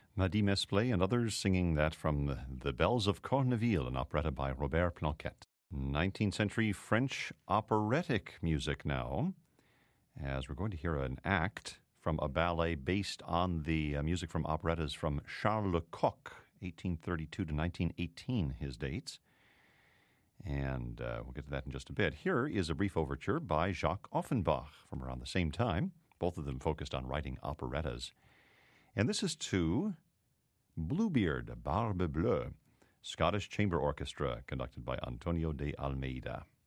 Maddy Mesplay and others singing that from The Bells of Corneville, an operetta by Robert Planquette. 19th century French operatic music now, as we're going to hear an act from a ballet based on the music from operettas from Charles Lecoq, 1832 to 1918, his dates. And we'll get to that in just a bit. Here is a brief overture by Jacques Offenbach from around the same time. Both of them focused on writing operettas. And this is to Bluebeard, Barbe Bleue, Scottish Chamber Orchestra, conducted by Antonio de Almeida.